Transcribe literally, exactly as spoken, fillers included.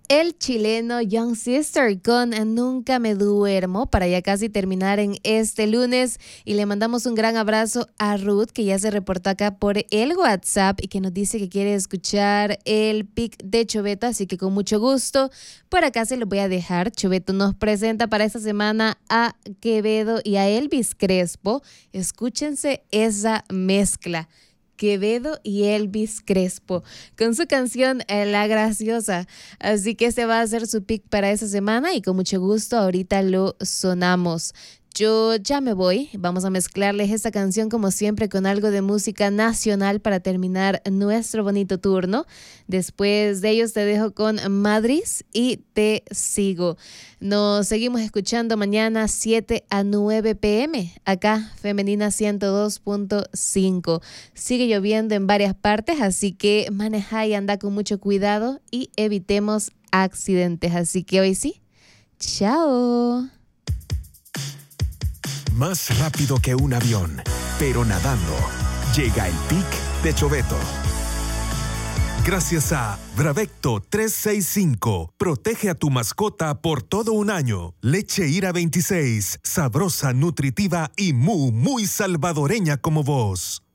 El chileno Young Sister con Nunca me duermo para ya casi terminar en este lunes, y le mandamos un gran abrazo a Ruth, que ya se reportó acá por el WhatsApp y que nos dice que quiere escuchar el pic de Choveto, así que con mucho gusto por acá se lo voy a dejar. Choveto nos presenta para esta semana a Quevedo y a Elvis Crespo. Escúchense esa mezcla, Quevedo y Elvis Crespo, con su canción eh, La Graciosa. Así que este va a ser su pick para esa semana y con mucho gusto ahorita lo sonamos. Yo ya me voy, vamos a mezclarles esta canción como siempre con algo de música nacional para terminar nuestro bonito turno. Después de ellos te dejo con Madrid y Te Sigo. Nos seguimos escuchando mañana siete a nueve pm, acá Femenina ciento dos punto cinco. Sigue lloviendo en varias partes, así que maneja y anda con mucho cuidado y evitemos accidentes. Así que hoy sí, chao. Más rápido que un avión, pero nadando. Llega el pic de Choveto. Gracias a Bravecto trescientos sesenta y cinco. Protege a tu mascota por todo un año. Leche Ira veintiséis. Sabrosa, nutritiva y muy, muy salvadoreña como vos.